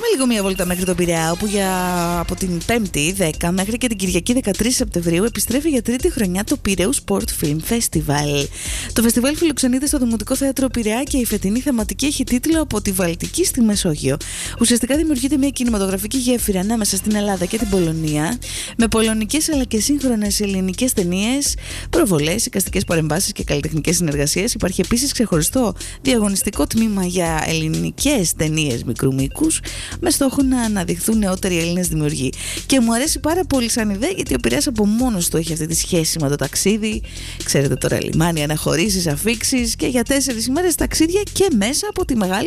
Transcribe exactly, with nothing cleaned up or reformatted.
Πάμε λίγο μία βόλτα μέχρι τον Πειραιά, όπου για, από την Πέμπτη δέκα μέχρι και την Κυριακή δεκατρείς Σεπτεμβρίου επιστρέφει για τρίτη χρονιά το Πειραιού Sport Film Festival. Το φεστιβάλ φιλοξενείται στο Δημοτικό Θέατρο Πειραιά και η φετινή θεματική έχει τίτλο «Από τη Βαλτική στη Μεσόγειο». Ουσιαστικά δημιουργείται μια κινηματογραφική γέφυρα ανάμεσα στην Ελλάδα και την Πολωνία, με πολωνικές αλλά και σύγχρονες ελληνικές ταινίες, προβολές, εικαστικές παρεμβάσεις και καλλιτεχνικές συνεργασίες. Υπάρχει επίσης ξεχωριστό διαγωνιστικό τμήμα για ελληνικές ταινίες μικρού μήκους, με στόχο να αναδειχθούν νεότεροι Έλληνες δημιουργοί. Και μου αρέσει πάρα πολύ σαν ιδέα, γιατί ο Πειραιάς από μόνος του έχει αυτή τη σχέση με το ταξίδι. Ξέρετε τώρα, λιμάνι, αναχωρήσεις, αφίξεις και για τέσσερις ημέρες ταξίδια και μέσα από τη μεγάλη